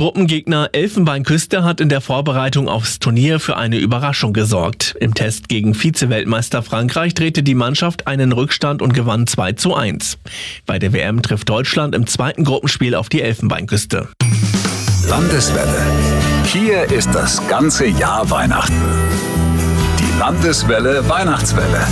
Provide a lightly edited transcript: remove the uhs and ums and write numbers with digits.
Gruppengegner Elfenbeinküste hat in der Vorbereitung aufs Turnier für eine Überraschung gesorgt. Im Test gegen Vize-Weltmeister Frankreich drehte die Mannschaft einen Rückstand und gewann 2:1. Bei der WM trifft Deutschland im zweiten Gruppenspiel auf die Elfenbeinküste. Landeswelle. Hier ist das ganze Jahr Weihnachten. Die Landeswelle Weihnachtswelle.